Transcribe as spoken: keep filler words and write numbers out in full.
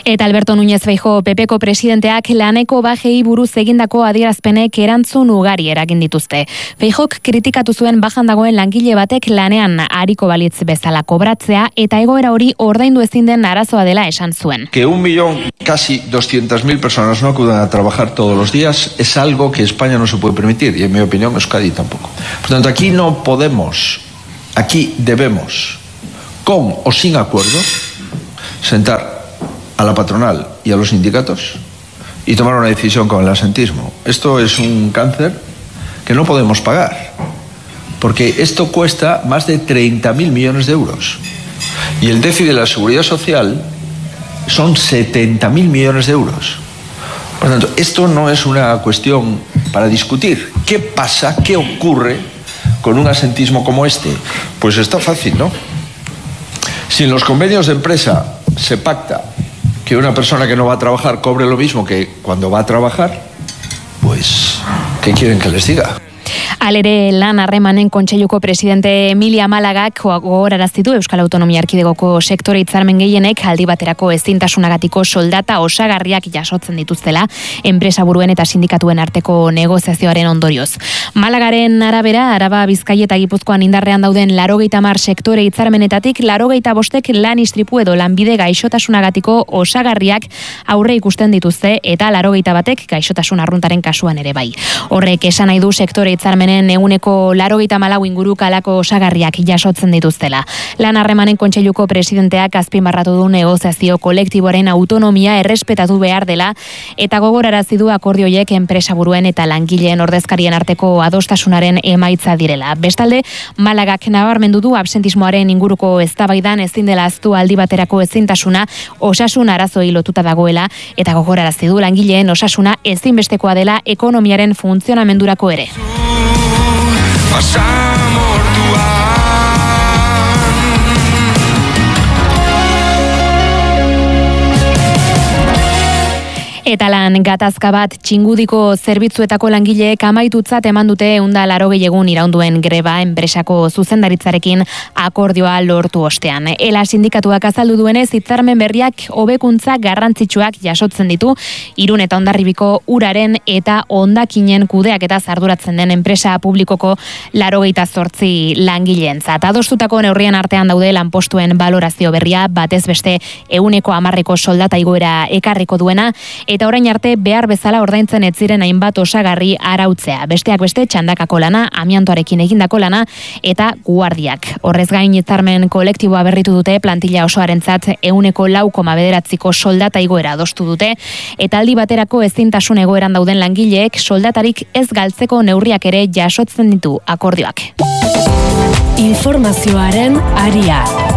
Eta Alberto Núñez Feijóo Pepeko presidenteak laneko bajei buruz egindako adierazpenek erantzun ugari eragin dituzte. Feijóok kritikatu zuen bajan dagoen langile batek lanean ariko balitz bezala kobratzea eta egoera hori ordaindu ezin den arazoa dela esan zuen. Que un millón, casi doscientas mil personas no acudan a trabajar todos los días es algo que España no se puede permitir y en mi opinión Euskadi tampoco. Por tanto, aquí no podemos, aquí debemos, con o sin acuerdo, sentar a la patronal y a los sindicatos y tomar una decisión con el asentismo. Esto es un cáncer que no podemos pagar, porque esto cuesta más de treinta mil millones de euros y el déficit de la seguridad social son setenta mil millones de euros. Por lo tanto, esto no es una cuestión para discutir. ¿Qué pasa? ¿Qué ocurre con un asentismo como este? Pues está fácil, ¿no? Si en los convenios de empresa se pacta que una persona que no va a trabajar cobre lo mismo que cuando va a trabajar, pues, ¿qué quieren que les diga? Alere lan harremanen kontseiluko presidente Emilia Malagak gogorarazi du Euskal Autonomia Erkidegoko sektore hitzarmen gehienek aldi baterako ezintasunagatik soldata osagarriak jasotzen dituztela enpresaburuen eta sindikatuen arteko negoziazioaren ondorioz. Malagaren arabera, Araba, Bizkaia eta Gipuzkoan indarrean dauden laurogeita hamar sektore hitzarmenetatik laurogeita bostek lan istripu edo lanbide gaixotasunagatiko osagarriak aurre ikusten dituzte eta laurogeita batek gaixotasun arruntaren kasuan ere bai. Horrek esan nahi du sektore hitzarmenen eguneko laurogeita hamalau inguru kalako osagarriak jasotzen dituztela. Lan harremanen kontseiluko presidenteak azpimarratu du negoziazio kolektiboaren autonomia errespetatu behar dela eta gogorarazi du akordioiek enpresaburuen eta langileen ordezkarien arteko adostasunaren emaitza direla. Bestalde, Malagak nabarmendu du absentismoaren inguruko eztabaidan ezin dela ahaztu aldi baterako ezintasuna osasun arazoei lotuta dagoela eta gogorarazi du langileen osasuna ezinbestekoa dela ekonomiaren funtzionamendurako ere. Eta lan gatazka bat Txingudiko zerbitzuetako langileek amaitutzat eman dute ehun eta laurogei egun iraunduen greba enpresako zuzendaritzarekin akordioa lortu ostean. Ela sindikatuak azaldu duenez hitzarmen berriak hobekuntza garrantzitsuak jasotzen ditu Irun eta Hondarribiko uraren eta hondakinen kudeaketaz arduratzen den enpresa publikoko laurogeita zortzi langileentzat. Adostutako neurrien artean daude lanpostuen balorazio berria batez beste ehuneko hamarreko soldata igoera ekarriko duena eta orain arte behar bezala ordaintzen ez ziren hainbat osagarri arautzea. Besteak beste txandakako lana, amiantoarekin egindako lana eta guardiak. Horrez gain hitzarmen kolektiboa berritu dute plantilla osoarentzat ehuneko lau koma bederatziko soldata igoera adostu dute eta aldi baterako ezintasun egoeran dauden langileek soldatarik ez galtzeko neurriak ere jasotzen ditu akordioak. Informazioaren aria.